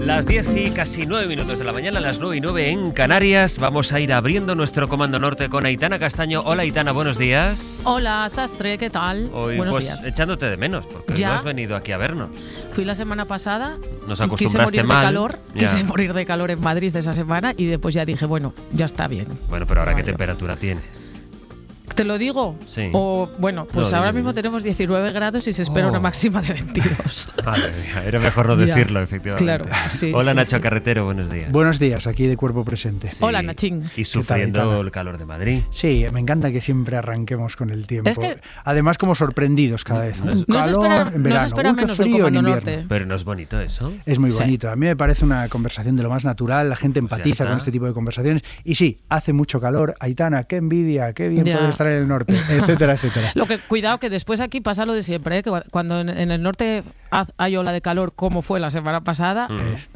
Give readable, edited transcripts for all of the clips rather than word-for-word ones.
Las 10 y casi 9 minutos de la mañana, las 9 y 9 en Canarias. Vamos a ir abriendo nuestro Comando Norte con Aitana Castaño. Hola Aitana, buenos días. Hola Sastre, ¿qué tal? Hoy buenos pues días. echándote de menos, porque ¿Ya? no has venido aquí a vernos. Fui la semana pasada, Nos acostumbraste mal. Quise morir de calor en Madrid esa semana y después ya dije, bueno, ya está bien. Bueno, pero ahora Vale. ¿qué temperatura tienes? ¿Te lo digo? Sí. O bueno, pues No, ahora dime. mismo tenemos 19 grados y se espera una máxima de 22. Madre mía, era mejor no Ya. decirlo, efectivamente. Claro, sí, Hola sí, Nacho sí. Carretero, buenos días. Buenos días, aquí de cuerpo presente. Sí. Hola, Nachín. Y sufriendo Aitana? el calor de Madrid. Sí, me encanta que siempre arranquemos con el tiempo. Es que- Además, como sorprendidos cada vez. No Un se calor en verano, no se espera uy, qué menos del frío en Comando invierno. Norte. Pero no es bonito eso. Es muy Sí. bonito. A mí me parece una conversación de lo más natural. La gente Pues ya empatiza está. con este tipo de conversaciones. Y sí, hace mucho calor. Aitana, qué envidia, qué bien Ya. poder estar en el norte, etcétera, etcétera. Lo que cuidado que después aquí pasa lo de siempre, ¿eh? Que cuando en el norte hay ola de calor como fue la semana pasada,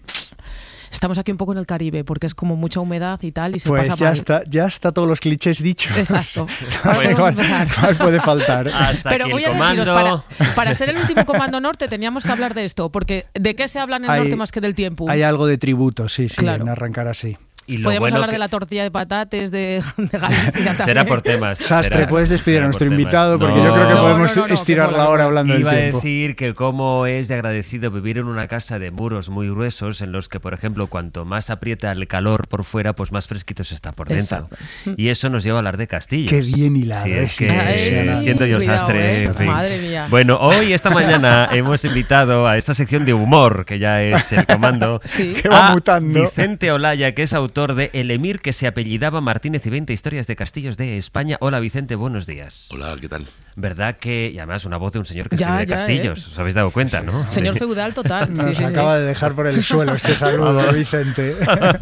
estamos aquí un poco en el Caribe porque es como mucha humedad y tal y se Pues pasa ya está todos los clichés dichos. Exacto. ¿Cuál- Ahora podemos empezar. cuál puede faltar? Hasta Pero aquí voy el a comando. deciros, para ser el último Comando Norte teníamos que hablar de esto, porque ¿de qué se habla en el Hay- norte más que del tiempo? Hay algo de tributo, sí, Claro. en arrancar así. Y lo Podemos bueno hablar que- de la tortilla de patates de Galicia también. Será por temas. Sastre, será- puedes despedir será a nuestro por temas. invitado porque No. yo creo que No, podemos no, no, estirar que la mola, hora mola. hablando del Iba a tiempo. decir que cómo es de agradecido vivir en una casa de muros muy gruesos en los que, por ejemplo, cuanto más aprieta el calor por fuera, pues más fresquito se está por dentro. Exacto. Y eso nos lleva a hablar de castillos. Qué bien hilado, Sí, es es que Ay, siendo yo cuidado, sastre, en fin. Madre mía. Bueno, hoy, esta mañana, hemos invitado a esta sección de humor, que ya es el comando, Sí. Que va a mutando. Vicente Olaya, que es autor de El Emir que se apellidaba Martínez y 20 historias de castillos de España. Hola Vicente, buenos días. Hola, ¿qué tal? ¿Verdad que, y además una voz de un señor que Ya, escribe de ya, castillos? ¿Os habéis dado cuenta, no? Señor feudal total. Nos sí, sí, acaba sí. de dejar por el suelo este saludo, Vicente.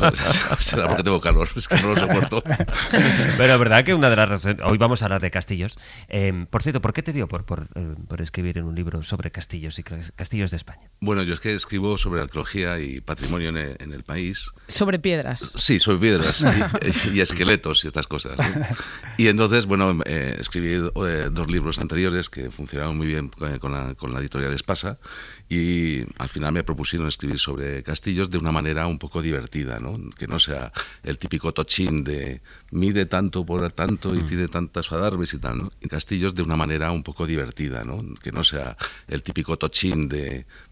Será porque tengo calor, es que no lo soporto. Pero verdad que una de las razones... Hoy vamos a hablar de castillos. Por cierto, ¿por qué te dio por escribir en un libro sobre castillos y castillos de España? Bueno, yo es que escribo sobre arqueología y patrimonio en el país. Sobre piedras. Sí, sobre piedras y esqueletos y estas cosas, ¿no? Y entonces, bueno, escribí 2 libros anteriores que funcionaron muy bien con la editorial Espasa y al final me propusieron escribir sobre castillos de una manera un poco divertida, ¿no? Que no sea el típico tochín de mide tanto por tanto y tiene tantas adarves y tal, ¿no? Y castillos de una manera un poco divertida, ¿no? Que no sea el típico tochín de